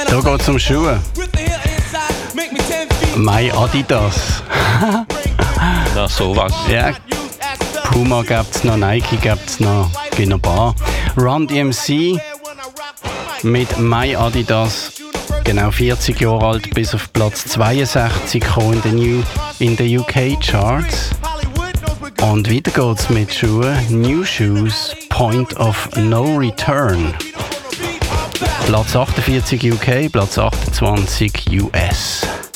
Da geht es um Schuhe. My Adidas. Na, sowas. Ja. Puma gibt's noch, Nike gibt's noch, gibt noch ein paar. Run DMC mit My Adidas. Genau 40 Jahre alt, bis auf Platz 62 gekommen in den UK Charts. Und weiter geht's mit Schuhen. New Shoes, Point of No Return. Platz 48 UK, Platz 28 US.